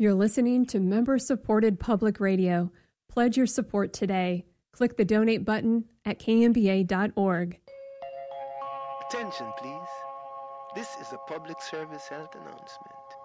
You're listening to member-supported public radio. Pledge your support today. Click the donate button at kmba.org. Attention, please. This is a public service health announcement.